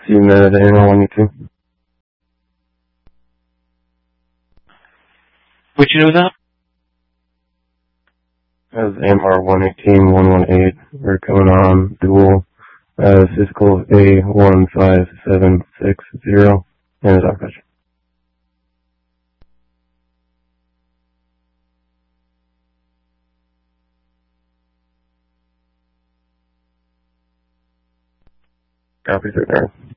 See you at AMR-118. Which unit was that? That was AMR-118-118. We're coming on dual, physical A15760, and a dispatch. Copy, sir.